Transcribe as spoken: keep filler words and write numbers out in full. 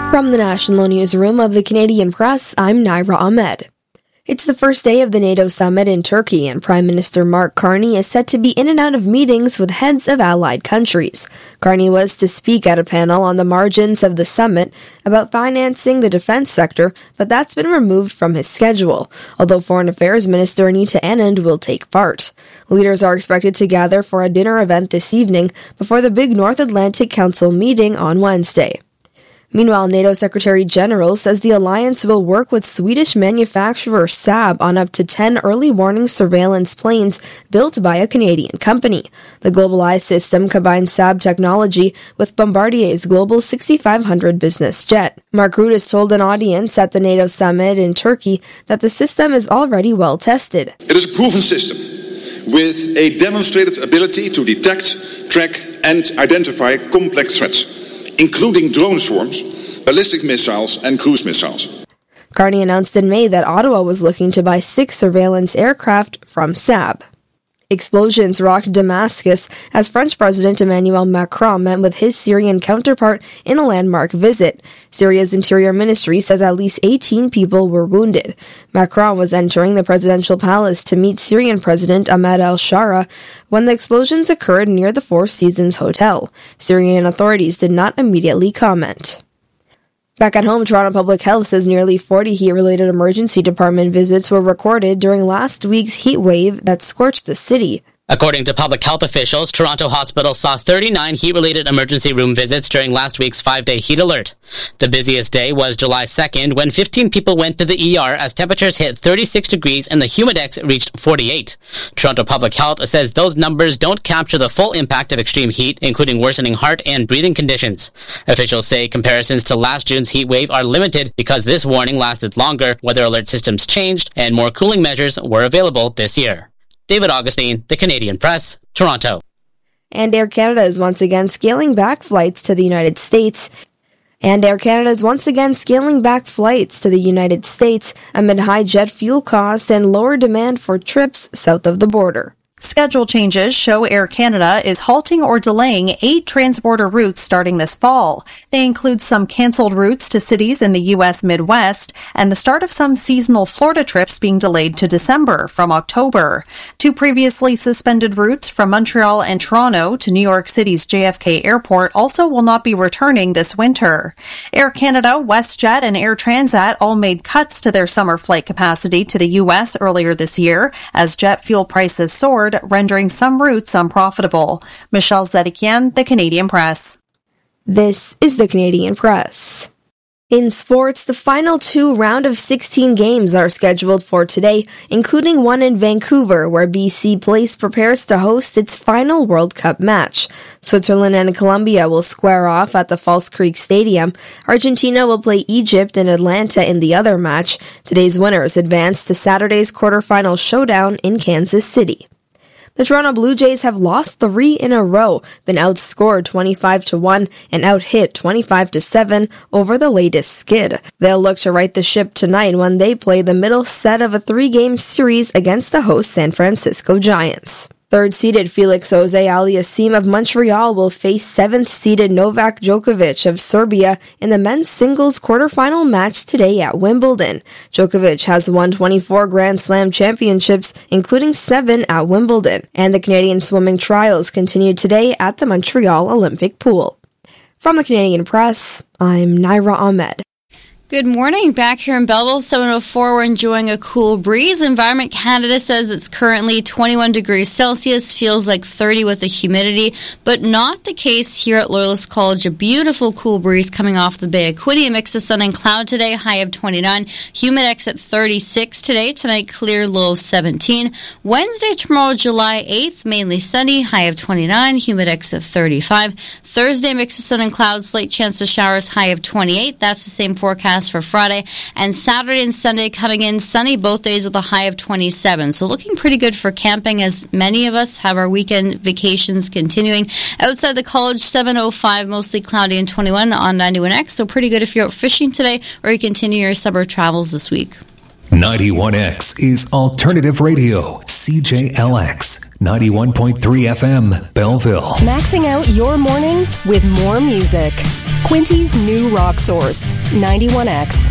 From the National Newsroom of the Canadian Press, I'm Naira Ahmed. It's the first day of the NATO summit in Turkey, and Prime Minister Mark Carney is set to be in and out of meetings with heads of allied countries. Carney was to speak at a panel on the margins of the summit about financing the defense sector, but that's been removed from his schedule, although Foreign Affairs Minister Anita Anand will take part. Leaders are expected to gather for a dinner event this evening before the big North Atlantic Council meeting on Wednesday. Meanwhile, NATO Secretary-General says the alliance will work with Swedish manufacturer Saab on up to ten early warning surveillance planes built by a Canadian company. The Global Eye system combines Saab technology with Bombardier's Global sixty-five hundred business jet. Mark Rutte has told an audience at the NATO summit in Turkey that the system is already well tested. It is a proven system with a demonstrated ability to detect, track and identify complex threats, including drone swarms, ballistic missiles, and cruise missiles. Carney announced in May that Ottawa was looking to buy six surveillance aircraft from Saab. Explosions rocked Damascus as French President Emmanuel Macron met with his Syrian counterpart in a landmark visit. Syria's Interior Ministry says at least eighteen people were wounded. Macron was entering the presidential palace to meet Syrian President Ahmed al-Shara when the explosions occurred near the Four Seasons Hotel. Syrian authorities did not immediately comment. Back at home, Toronto Public Health says nearly forty heat-related emergency department visits were recorded during last week's heat wave that scorched the city. According to public health officials, Toronto hospitals saw thirty-nine heat-related emergency room visits during last week's five-day heat alert. The busiest day was July second, when fifteen people went to the E R as temperatures hit thirty-six degrees and the Humidex reached forty-eight. Toronto Public Health says those numbers don't capture the full impact of extreme heat, including worsening heart and breathing conditions. Officials say comparisons to last June's heat wave are limited because this warning lasted longer, weather alert systems changed, and more cooling measures were available this year. David Augustine, The Canadian Press, Toronto. And Air Canada is once again scaling back flights to the United States. And Air Canada is once again scaling back flights to the United States amid high jet fuel costs and lower demand for trips south of the border. Schedule changes show Air Canada is halting or delaying eight transborder routes starting this fall. They include some canceled routes to cities in the U S Midwest and the start of some seasonal Florida trips being delayed to December from October. Two previously suspended routes from Montreal and Toronto to New York City's J F K Airport also will not be returning this winter. Air Canada, WestJet, and Air Transat all made cuts to their summer flight capacity to the U S earlier this year as jet fuel prices soared, rendering some routes unprofitable. Michelle Zedekian, The Canadian Press. This is The Canadian Press. In sports, the final two round of sixteen games are scheduled for today, including one in Vancouver, where B C Place prepares to host its final World Cup match. Switzerland and Colombia will square off at the False Creek Stadium. Argentina will play Egypt and Atlanta in the other match. Today's winners advance to Saturday's quarterfinal showdown in Kansas City. The Toronto Blue Jays have lost three in a row, been outscored twenty-five to one and outhit twenty-five to seven over the latest skid. They'll look to right the ship tonight when they play the middle set of a three-game series against the host San Francisco Giants. Third-seeded Felix Auger-Aliassime of Montreal will face seventh-seeded Novak Djokovic of Serbia in the men's singles quarterfinal match today at Wimbledon. Djokovic has won twenty-four Grand Slam championships, including seven at Wimbledon, and the Canadian swimming trials continue today at the Montreal Olympic Pool. From the Canadian Press, I'm Naira Ahmed. Good morning. Back here in Belleville, seven oh four, we're enjoying a cool breeze. Environment Canada says it's currently twenty-one degrees Celsius, feels like thirty with the humidity, but not the case here at Loyalist College. A beautiful cool breeze coming off the Bay of Quinte. A mix of sun and cloud today, high of twenty-nine. Humidex at thirty-six today. Tonight, clear, low of seventeen. Wednesday, tomorrow, July eighth, mainly sunny, high of twenty-nine. Humidex at thirty-five. Thursday, mix of sun and clouds, slight chance of showers, high of twenty-eight. That's the same forecast for Friday, and Saturday and Sunday coming in sunny both days with a high of twenty-seven. So looking pretty good for camping as many of us have our weekend vacations continuing. Outside the college, seven oh five, mostly cloudy and twenty-one on ninety-one X. So pretty good if you're out fishing today or you continue your summer travels this week. ninety-one X is Alternative Radio, C J L X, ninety-one point three F M, Belleville. Maxing out your mornings with more music. Quinty's new rock source, ninety-one X.